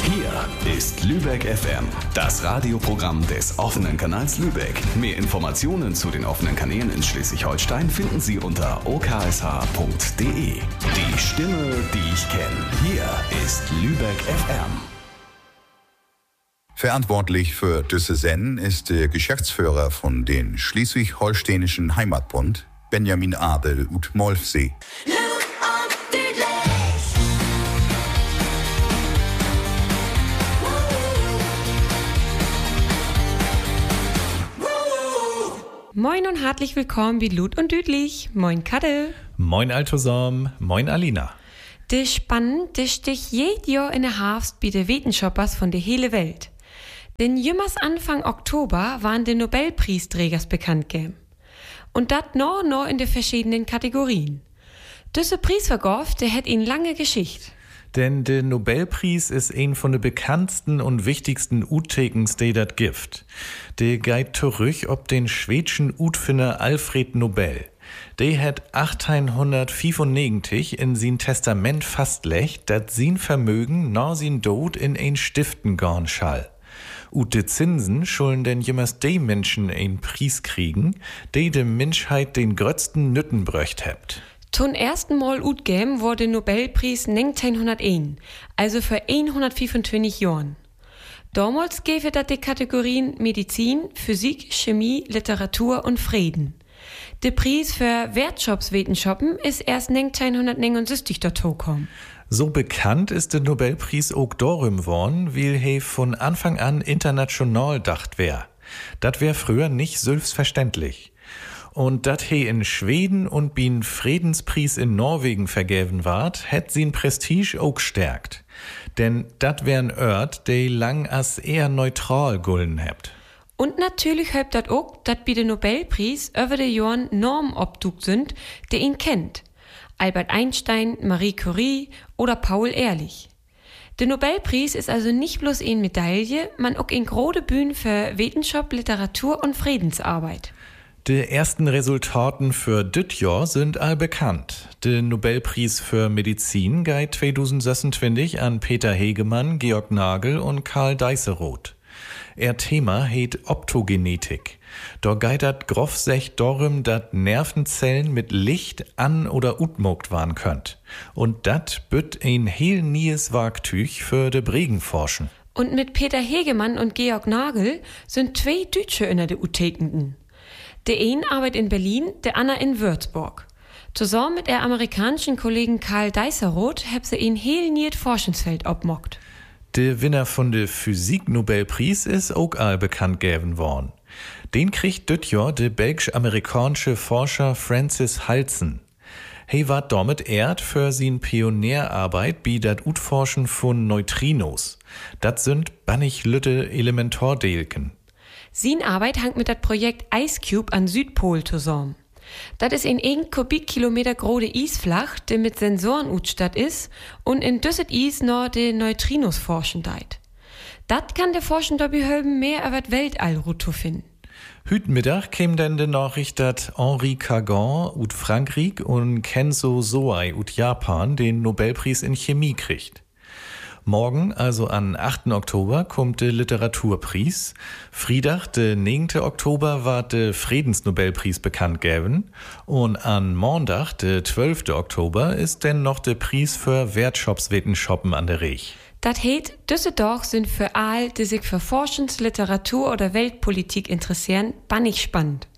Hier ist Lübeck FM, das Radioprogramm des offenen Kanals Lübeck. Mehr Informationen zu den offenen Kanälen in Schleswig-Holstein finden Sie unter oksh.de. Die Stimme, die ich kenne. Hier ist Lübeck FM. Verantwortlich für diese Sendung ist der Geschäftsführer von den Schleswig-Holsteinischen Heimatbund, Benjamin Adel ut Molfsee. Moin und herzlich willkommen wie Lut und Düdlich. Moin Kadel. Moin Altosom, moin Alina. De spannend, de stich jedes Jahr in der Herbst bei de Wetenschappers von der hele Welt. Denn jümmers Anfang Oktober waren de Nobelpreisträgers bekannt gegeben. Und dat no in de verschiedenen Kategorien. Diese Preisvergabe, der hat ihn lange Geschichte. Denn der Nobelpreis ist ein von den bekanntesten und wichtigsten Uttekens, die dat gibt. Der geht zurück ob den schwedischen Utfinner Alfred Nobel. Der hat 1895 in sein Testament fastlegt, dat sein Vermögen nach sein Tod in ein Stiften gehen schall. Ut de Zinsen schulden denn jemals de Menschen ein Preis kriegen, die de Menschheit den grötzten Nütten bröcht hebt. Zum ersten Mal utgeben wurde der Nobelpreis 1901, also für 125 Jahren. Damals gäbe das die Kategorien Medizin, Physik, Chemie, Literatur und Frieden. Der Preis für Wirtschaftswissenschaften ist erst 1969 dazu gekommen. So bekannt ist der Nobelpreis auch darum worden, weil er von Anfang an international dacht wär. Das wär früher nicht selbstverständlich. Und dat he in Schweden und bin Friedenspreis in Norwegen vergeben ward, hätt sin Prestige auch stärkt. Denn dat wär ein Ort, der lang as eher neutral gulden hebt. Und natürlich hebt dat auch, dat bei de Nobelpreis über de Jahren Normen obdugt sind, der ihn kennt. Albert Einstein, Marie Curie oder Paul Ehrlich. Der Nobelpreis ist also nicht bloß eine Medaille, man auch eine große Bühne für Wissenschaft, Literatur und Friedensarbeit. Die ersten Resultaten für dit Jahr sind all bekannt. Der Nobelpreis für Medizin geht 2026 an Peter Hegemann, Georg Nagel und Karl Deißeroth. Ihr Thema heet Optogenetik. Da geht dat grof secht darum, dat Nervenzellen mit Licht an- oder utmogt waren könnt. Und dat bütt ein heel nies Wagtüch für de Bregenforschen. Und mit Peter Hegemann und Georg Nagel sind zwei Deutsche in der Utekenden. Der eine arbeitet in Berlin, der andere in Würzburg. Zusammen mit der amerikanischen Kollegen Karl Deißeroth haben sie ein heel niet Forschungsfeld obmockt. Der Winner von der Physik-Nobelpreis ist auch all bekannt gegeben worden. Den kriegt dit Jahr der belgisch-amerikanische Forscher Francis Halsen. He ward damit ehrt für sin Pionierarbeit bei dat Utforschen von Neutrinos. Dat sind bannig lütte Elementardeelken. Sin Arbeit hängt mit dat Projekt Ice Cube an Südpol zusammen. Das ist ein 1 Kubikkilometer große Eisflach, der mit Sensoren utstatt ist und in düsset Eis noch de Neutrinos forschen deit. Dat kann der Forschen dabei helfen, mehr über das Weltall zu finden. Hüt Mittag käm denn die Nachricht, dass Henri Kagan ut Frankreich und Kenzo Soai ut Japan den Nobelpreis in Chemie kriegt. Morgen, also am 8. Oktober, kommt der Literaturpreis. Freitag, der 9. Oktober, war der Friedensnobelpreis bekannt gegeben. Und am Montag, der 12. Oktober, ist denn noch der Preis für Wirtschaftswissenschaften an der Reich. Das heißt, diese Tage sind für all, die sich für Forschungs-, Literatur- oder Weltpolitik interessieren, bannig spannend.